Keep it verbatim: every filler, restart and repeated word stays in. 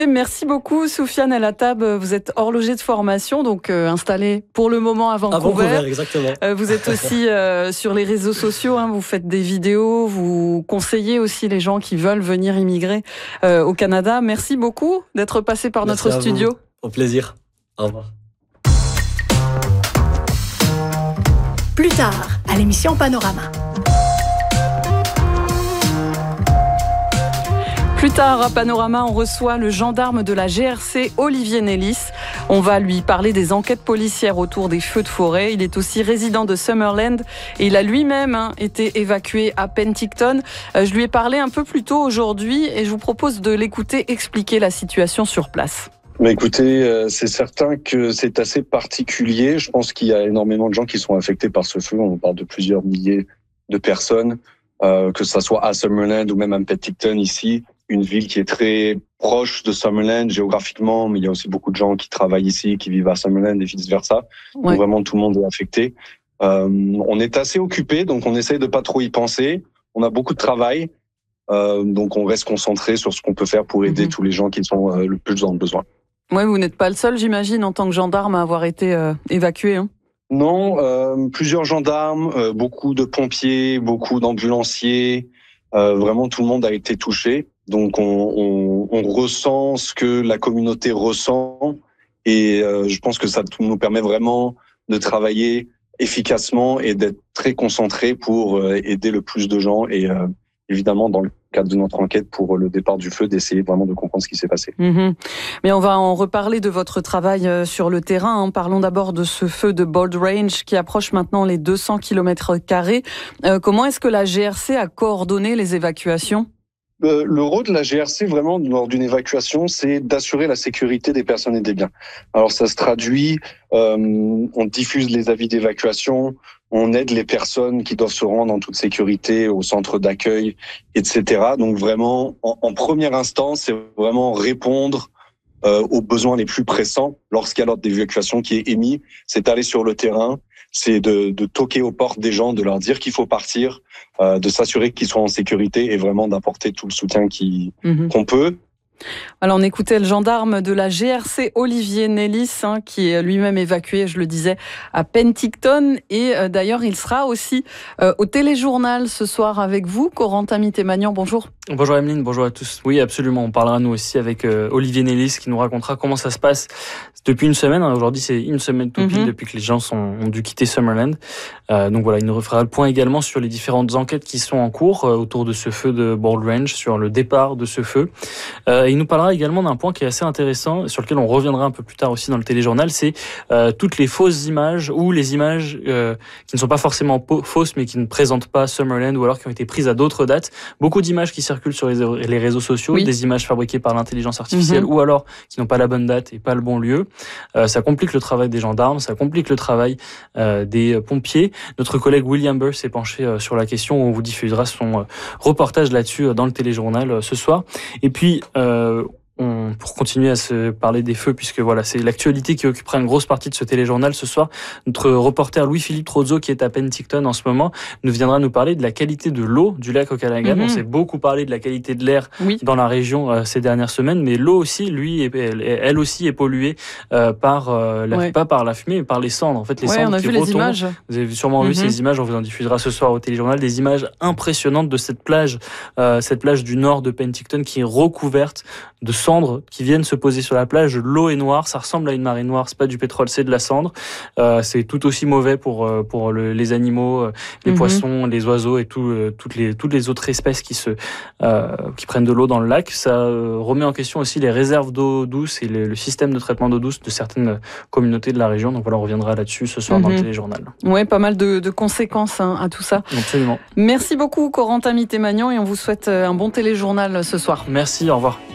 Merci beaucoup Soufiane El Attab, vous êtes horloger de formation, donc euh, installé pour le moment à Vancouver. À Vancouver, exactement. Euh, vous êtes aussi euh, sur les réseaux sociaux, hein, vous faites des vidéos, vous conseillez aussi les gens qui veulent venir immigrer euh, au Canada. Merci beaucoup d'être passé par Merci notre studio. Vous. Au plaisir. Au revoir. Plus tard, à l'émission Panorama. Plus tard, à Panorama, on reçoit le gendarme de la G R C, Olivier Nellis. On va lui parler des enquêtes policières autour des feux de forêt. Il est aussi résident de Summerland et il a lui-même hein, été évacué à Penticton. Euh, je lui ai parlé un peu plus tôt aujourd'hui et je vous propose de l'écouter expliquer la situation sur place. Mais écoutez, euh, c'est certain que c'est assez particulier. Je pense qu'il y a énormément de gens qui sont affectés par ce feu. On parle de plusieurs milliers de personnes, euh, que ça soit à Summerland ou même à Penticton ici. Une ville qui est très proche de Summerland géographiquement, mais il y a aussi beaucoup de gens qui travaillent ici, qui vivent à Summerland et vice-versa. Ouais. Donc vraiment, tout le monde est affecté. Euh, on est assez occupé, donc on essaye de pas trop y penser. On a beaucoup de travail, euh, donc on reste concentré sur ce qu'on peut faire pour aider mmh. tous les gens qui sont euh, le plus dans le besoin. Oui, vous n'êtes pas le seul, j'imagine, en tant que gendarme à avoir été euh, évacué. Hein. Non, euh, plusieurs gendarmes, euh, beaucoup de pompiers, beaucoup d'ambulanciers. Euh, vraiment, tout le monde a été touché. Donc, on, on, on ressent ce que la communauté ressent et euh, je pense que ça nous permet vraiment de travailler efficacement et d'être très concentrés pour euh, aider le plus de gens et euh, évidemment, dans le cadre de notre enquête pour le départ du feu, d'essayer vraiment de comprendre ce qui s'est passé. Mmh. Mais on va en reparler de votre travail sur le terrain. Hein. Parlons d'abord de ce feu de Bold Range qui approche maintenant les deux cents kilomètres carrés. Euh, comment est-ce que la G R C a coordonné les évacuations ? Euh, le rôle de la G R C, vraiment, lors d'une évacuation, c'est d'assurer la sécurité des personnes et des biens. Alors, ça se traduit, euh, on diffuse les avis d'évacuation, on aide les personnes qui doivent se rendre en toute sécurité au centre d'accueil, et cetera. Donc, vraiment, en, en première instance, c'est vraiment répondre euh, aux besoins les plus pressants lorsqu'il y a l'ordre d'évacuation qui est émis. C'est aller sur le terrain, c'est de, de toquer aux portes des gens, de leur dire qu'il faut partir, euh, de s'assurer qu'ils sont en sécurité et vraiment d'apporter tout le soutien qui, mmh. qu'on peut. Alors on écoutait le gendarme de la G R C, Olivier Nellis, hein, qui est lui-même évacué, je le disais, à Penticton. Et euh, d'ailleurs, il sera aussi euh, au téléjournal ce soir avec vous. Corentin Mitté-Magnan, bonjour. Bonjour Emeline, bonjour à tous. Oui, absolument. On parlera nous aussi avec euh, Olivier Nellis qui nous racontera comment ça se passe depuis une semaine. Aujourd'hui, c'est une semaine tout pile mm-hmm. depuis que les gens sont, ont dû quitter Summerland. Euh, donc voilà, il nous refera le point également sur les différentes enquêtes qui sont en cours euh, autour de ce feu de Bold Range, sur le départ de ce feu. Euh, il nous parlera également d'un point qui est assez intéressant, sur lequel on reviendra un peu plus tard aussi dans le téléjournal, c'est euh, toutes les fausses images ou les images euh, qui ne sont pas forcément po- fausses mais qui ne présentent pas Summerland ou alors qui ont été prises à d'autres dates. Beaucoup d'images qui circulent sur les, les réseaux sociaux, oui. des images fabriquées par l'intelligence artificielle mm-hmm. ou alors qui n'ont pas la bonne date et pas le bon lieu. Euh, ça complique le travail des gendarmes, ça complique le travail euh, des pompiers. Notre collègue William Burr s'est penché euh, sur la question, où on vous diffusera son euh, reportage là-dessus euh, dans le téléjournal euh, ce soir. Et puis, euh, on, pour continuer à se parler des feux, puisque voilà, c'est l'actualité qui occupera une grosse partie de ce téléjournal ce soir, notre reporter Louis-Philippe Trozzo, qui est à Penticton en ce moment, nous viendra nous parler de la qualité de l'eau du lac Okanagan. Mm-hmm. On s'est beaucoup parlé de la qualité de l'air oui. dans la région euh, ces dernières semaines, mais l'eau aussi, lui, est, elle, elle aussi est polluée euh, par euh, la, ouais. pas par la fumée, mais par les cendres. En fait, les ouais, cendres on a qui vu retombent. Les images. Vous avez sûrement mm-hmm. vu ces images. On vous en diffusera ce soir au téléjournal, des images impressionnantes de cette plage, euh, cette plage du nord de Penticton qui est recouverte de cendres qui viennent se poser sur la plage. L'eau est noire, ça ressemble à une marée noire, c'est pas du pétrole, c'est de la cendre. Euh, c'est tout aussi mauvais pour pour le, les animaux, les mm-hmm. poissons, les oiseaux et tout, toutes les toutes les autres espèces qui se euh, qui prennent de l'eau dans le lac. Ça euh, remet en question aussi les réserves d'eau douce et le, le système de traitement d'eau douce de certaines communautés de la région. Donc voilà, on reviendra là-dessus ce soir mm-hmm. dans le téléjournal. Ouais, pas mal de, de conséquences hein, à tout ça. Absolument. Merci beaucoup Corentin Mitté-Magnan et on vous souhaite un bon téléjournal ce soir. Merci, au revoir.